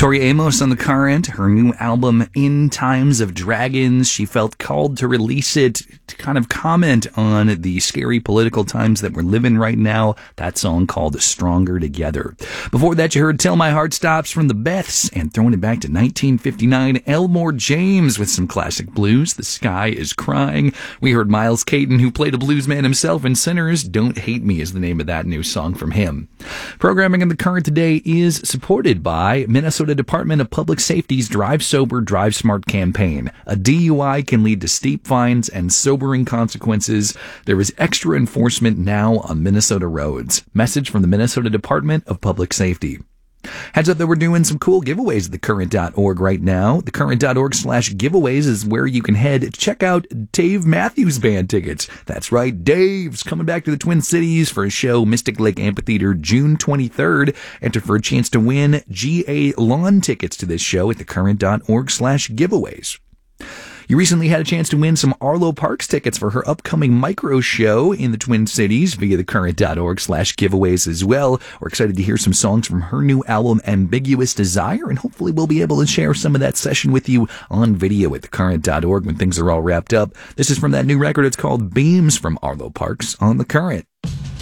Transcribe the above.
Tori Amos on The Current, her new album, In Times of Dragons. She felt called to release it to kind of comment on the scary political times that we're living right now. That song called Stronger Together. Before that, you heard Till My Heart Stops from the Beths, and throwing it back to 1959, Elmore James with some classic blues, The Sky is Crying. We heard Miles Caton, who played a blues man himself in Sinners. Don't Hate Me is the name of that new song from him. Programming in The Current today is supported by Minnesota Department of Public Safety's Drive Sober, Drive Smart campaign. A DUI can lead to steep fines and sobering consequences. There is extra enforcement now on Minnesota roads. Message from the Minnesota Department of Public Safety. Heads up that we're doing some cool giveaways at thecurrent.org right now. Thecurrent.org/giveaways is where you can head to check out Dave Matthews Band tickets. That's right, Dave's coming back to the Twin Cities for a show, Mystic Lake Amphitheater, June 23rd. Enter for a chance to win GA lawn tickets to this show at thecurrent.org/giveaways. You recently had a chance to win some Arlo Parks tickets for her upcoming micro show in the Twin Cities via thecurrent.org/giveaways as well. We're excited to hear some songs from her new album, Ambiguous Desire, and hopefully we'll be able to share some of that session with you on video at thecurrent.org when things are all wrapped up. This is from that new record. It's called Beams from Arlo Parks on The Current.